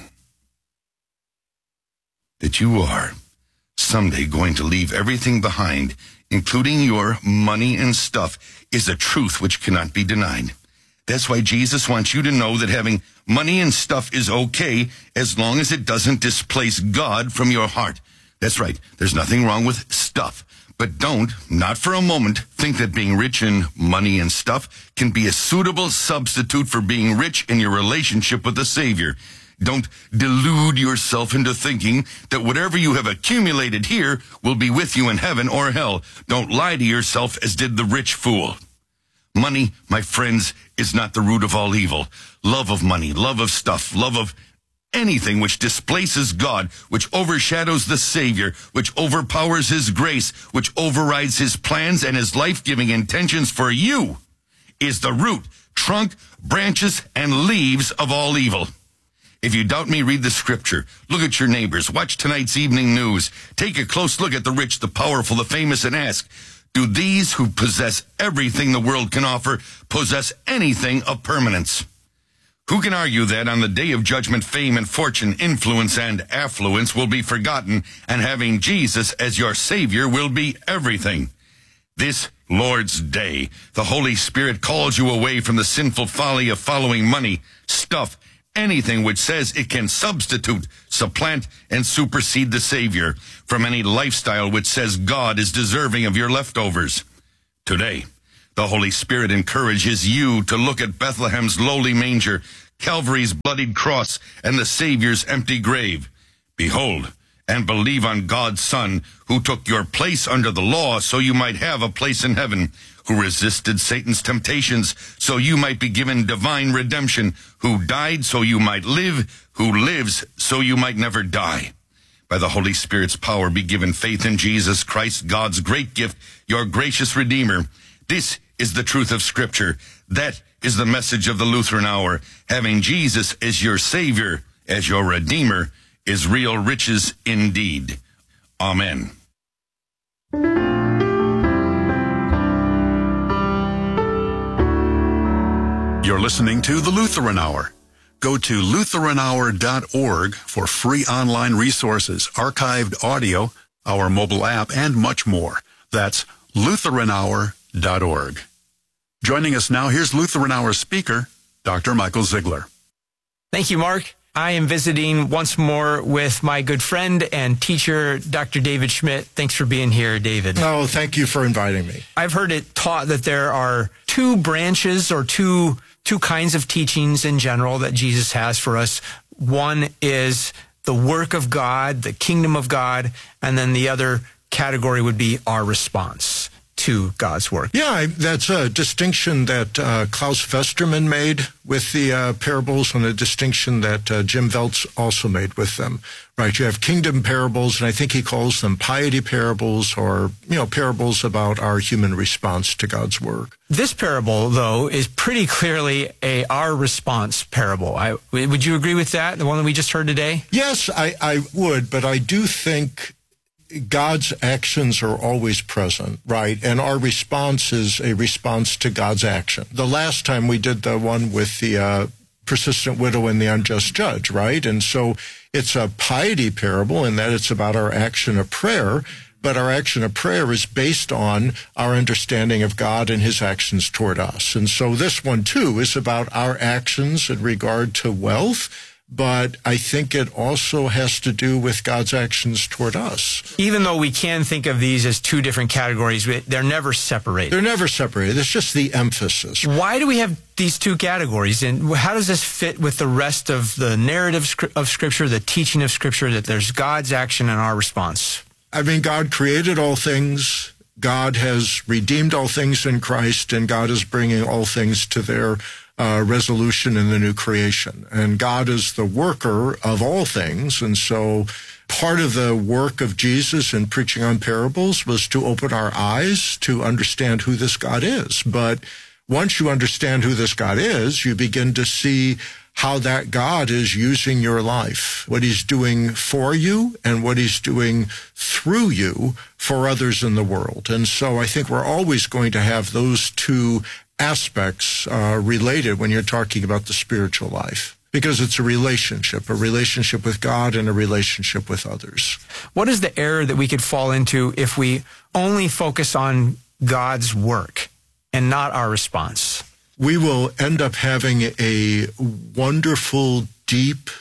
That you are someday going to leave everything behind, including your money and stuff, is a truth which cannot be denied. That's why Jesus wants you to know that having money and stuff is okay as long as it doesn't displace God from your heart. That's right. There's nothing wrong with stuff. But don't, not for a moment, think that being rich in money and stuff can be a suitable substitute for being rich in your relationship with the Savior. Don't delude yourself into thinking that whatever you have accumulated here will be with you in heaven or hell. Don't lie to yourself as did the rich fool. Money, my friends, is not the root of all evil. Love of money, love of stuff, love of anything which displaces God, which overshadows the Savior, which overpowers His grace, which overrides His plans and His life-giving intentions for you, is the root, trunk, branches, and leaves of all evil. If you doubt me, read the scripture. Look at your neighbors. Watch tonight's evening news. Take a close look at the rich, the powerful, the famous, and ask, do these who possess everything the world can offer possess anything of permanence? Who can argue that on the day of judgment, fame and fortune, influence and affluence will be forgotten, and having Jesus as your Savior will be everything? This Lord's Day, the Holy Spirit calls you away from the sinful folly of following money, stuff, anything which says it can substitute, supplant, and supersede the Savior, from any lifestyle which says God is deserving of your leftovers. Today, the Holy Spirit encourages you to look at Bethlehem's lowly manger, Calvary's bloodied cross, and the Savior's empty grave. Behold, and believe on God's Son, who took your place under the law so you might have a place in heaven, who resisted Satan's temptations so you might be given divine redemption, who died so you might live, who lives so you might never die. By the Holy Spirit's power be given faith in Jesus Christ, God's great gift, your gracious Redeemer. This is the truth of Scripture. That is the message of the Lutheran Hour. Having Jesus as your Savior, as your Redeemer, is real riches indeed. Amen. You're listening to the Lutheran Hour. Go to lutheran hour dot org for free online resources, archived audio, our mobile app, and much more. That's lutheran hour dot org. Joining us now, here's Lutheran Hour speaker, Doctor Michael Ziegler. Thank you, Mark. I am visiting once more with my good friend and teacher, Doctor David Schmidt. Thanks for being here, David. Oh, thank you for inviting me. I've heard it taught that there are two branches or two two kinds of teachings in general that Jesus has for us. One is the work of God, the kingdom of God, and then the other category would be our response to God's work. Yeah, that's a distinction that uh, Klaus Westermann made with the uh, parables, and a distinction that uh, Jim Veltz also made with them. Right, you have kingdom parables, and I think he calls them piety parables, or, you know, parables about our human response to God's work. This parable, though, is pretty clearly a our response parable. I, would you agree with that, the one that we just heard today? Yes, I, I would, but I do think God's actions are always present, right? And our response is a response to God's action. The last time we did the one with the uh, persistent widow and the unjust judge, right? And so it's a piety parable in that it's about our action of prayer, but our action of prayer is based on our understanding of God and his actions toward us. And so this one, too, is about our actions in regard to wealth, but I think it also has to do with God's actions toward us. Even though we can think of these as two different categories, they're never separated. They're never separated. It's just the emphasis. Why do we have these two categories, and how does this fit with the rest of the narrative of Scripture, the teaching of Scripture, that there's God's action and our response? I mean, God created all things. God has redeemed all things in Christ, and God is bringing all things to their Uh, resolution in the new creation. And God is the worker of all things. And so part of the work of Jesus in preaching on parables was to open our eyes to understand who this God is. But once you understand who this God is, you begin to see how that God is using your life, what he's doing for you and what he's doing through you for others in the world. And so I think we're always going to have those two aspects uh, related when you're talking about the spiritual life, because it's a relationship, a relationship with God and a relationship with others. What is the error that we could fall into if we only focus on God's work and not our response? We will end up having a wonderful, deep,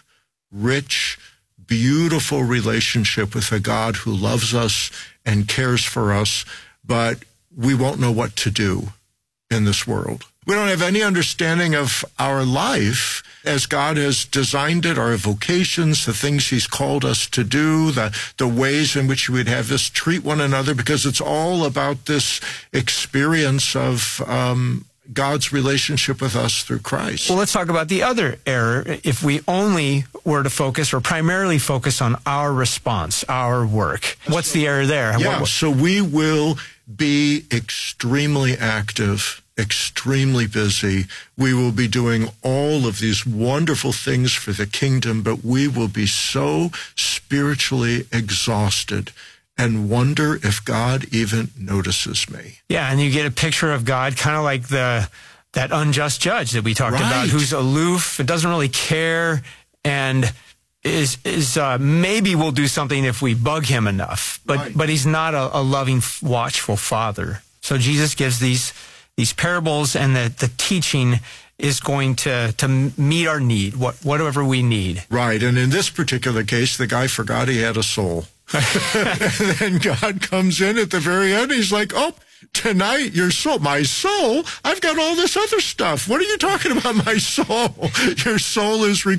rich, beautiful relationship with a God who loves us and cares for us, but we won't know what to do in this world. We don't have any understanding of our life as God has designed it, our vocations, the things he's called us to do, the, the ways in which we would have us treat one another, because it's all about this experience of um, God's relationship with us through Christ. Well, let's talk about the other error. If we only were to focus or primarily focus on our response, our work, what's the error there? Yeah, what, so we will be extremely active, extremely busy. We will be doing all of these wonderful things for the kingdom, but we will be so spiritually exhausted and wonder if God even notices me. Yeah, and you get a picture of God kind of like the that unjust judge that we talked Right. about, who's aloof and doesn't really care, and is is uh, maybe will do something if we bug him enough, but Right. but he's not a, a loving, watchful father. So Jesus gives these these parables, and the the teaching is going to to meet our need, what whatever we need. Right. And in this particular case, the guy forgot he had a soul. And then God comes in at the very end. He's like, oh, tonight, your soul, my soul, I've got all this other stuff. What are you talking about, my soul? Your soul is